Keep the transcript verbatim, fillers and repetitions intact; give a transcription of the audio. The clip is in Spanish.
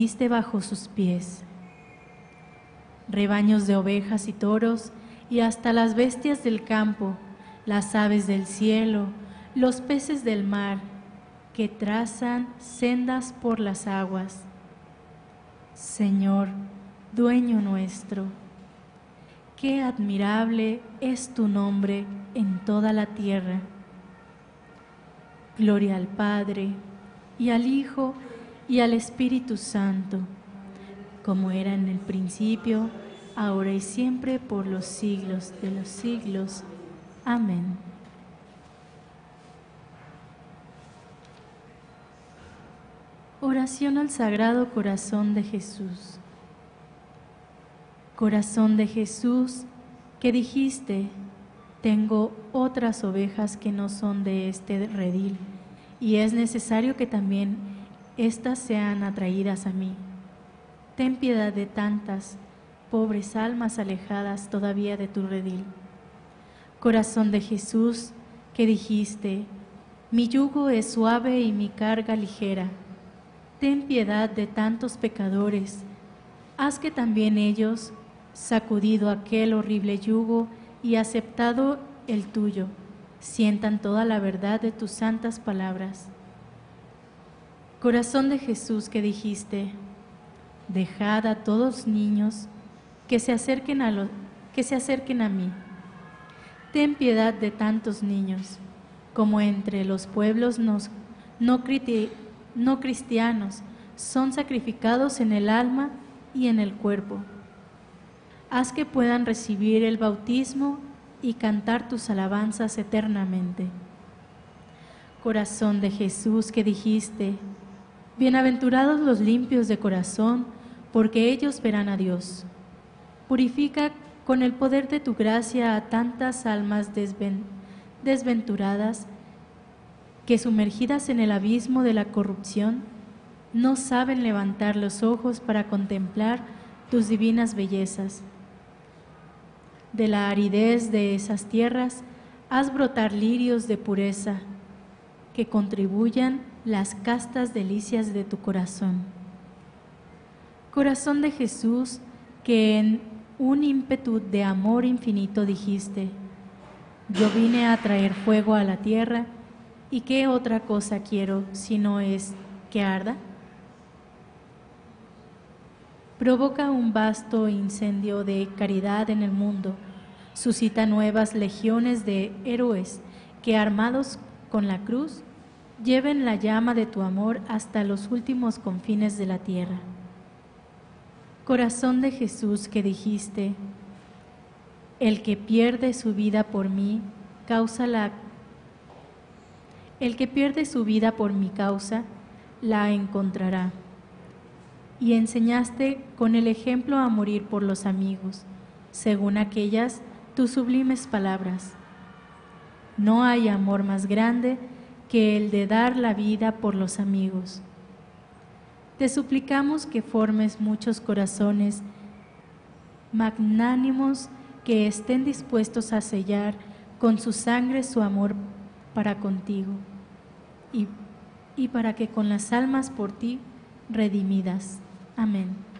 diste bajo sus pies. Rebaños de ovejas y toros, y hasta las bestias del campo, las aves del cielo, los peces del mar, que trazan sendas por las aguas. Señor, dueño nuestro, qué admirable es tu nombre en toda la tierra. Gloria al Padre, y al Hijo, y al Espíritu Santo, como era en el principio, ahora y siempre, por los siglos de los siglos. Amén. Oración al Sagrado Corazón de Jesús. Corazón de Jesús, que dijiste: tengo otras ovejas que no son de este redil, y es necesario que también éstas sean atraídas a mí. Ten piedad de tantas pobres almas alejadas todavía de tu redil. Corazón de Jesús, que dijiste: mi yugo es suave y mi carga ligera. Ten piedad de tantos pecadores. Haz que también ellos, sacudido aquel horrible yugo y aceptado el tuyo, sientan toda la verdad de tus santas palabras. Corazón de Jesús, que dijiste: dejad a todos niños que se acerquen a, lo, que se acerquen a mí. Ten piedad de tantos niños, como entre los pueblos nos, no, criti, no cristianos son sacrificados en el alma y en el cuerpo. Haz que puedan recibir el bautismo y cantar tus alabanzas eternamente. Corazón de Jesús, que dijiste: bienaventurados los limpios de corazón, porque ellos verán a Dios. Purifica con el poder de tu gracia a tantas almas desven, desventuradas que, sumergidas en el abismo de la corrupción, no saben levantar los ojos para contemplar tus divinas bellezas. De la aridez de esas tierras, haz brotar lirios de pureza, que contribuyan las castas delicias de tu corazón. Corazón de Jesús, que en un ímpetu de amor infinito dijiste: yo vine a traer fuego a la tierra, ¿y qué otra cosa quiero si no es que arda? Provoca un vasto incendio de caridad en el mundo, suscita nuevas legiones de héroes que, armados con la cruz, lleven la llama de tu amor hasta los últimos confines de la tierra. Corazón de Jesús, que dijiste: el que pierde su vida por mí, causa la el que pierde su vida por mi causa, la encontrará. Y enseñaste con el ejemplo a morir por los amigos, según aquellas tus sublimes palabras. No hay amor más grande que el de dar la vida por los amigos. Te suplicamos que formes muchos corazones magnánimos que estén dispuestos a sellar con su sangre su amor para contigo, y, y para que con las almas por ti redimidas. Amén.